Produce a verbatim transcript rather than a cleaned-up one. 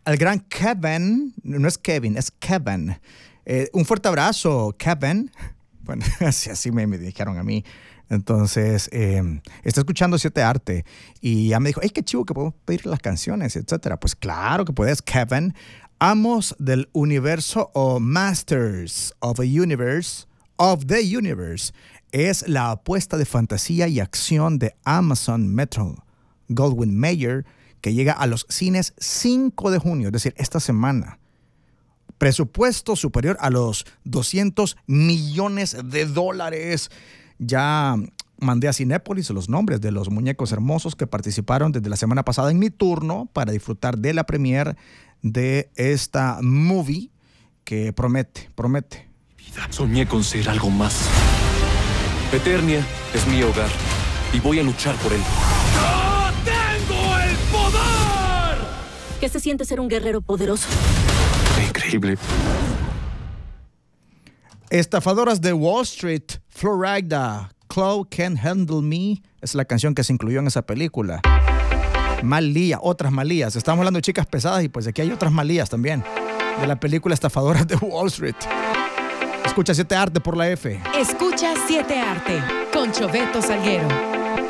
al gran Kevin, no es Kevin, es Kevin. Eh, un fuerte abrazo, Kevin. Bueno, así, así me, me dijeron a mí. Entonces, eh, está escuchando siete Arte y ya me dijo, ¡ay, qué chivo que podemos pedir las canciones, etcétera! Pues claro que puedes, Kevin. Amos del Universo o Masters of the Universe, of the Universe, es la apuesta de fantasía y acción de Amazon Metro Goldwyn Mayer, que llega a los cines cinco de junio, es decir, esta semana. Presupuesto superior a los doscientos millones de dólares. Ya mandé a Cinépolis los nombres de los muñecos hermosos que participaron desde la semana pasada en mi turno para disfrutar de la premiere de esta movie que promete, promete. Soñé con ser algo más. Eternia es mi hogar y voy a luchar por él. ¡Yo tengo el poder! ¿Qué se siente ser un guerrero poderoso? Increíble. Estafadoras de Wall Street, Florida, Chloe Can't Handle Me, es la canción que se incluyó en esa película. Malía, otras malías. Estamos hablando de chicas pesadas y pues aquí hay otras malías también. De la película Estafadoras de Wall Street. Escucha siete Arte por la F. Escucha siete Arte con Choveto Salguero.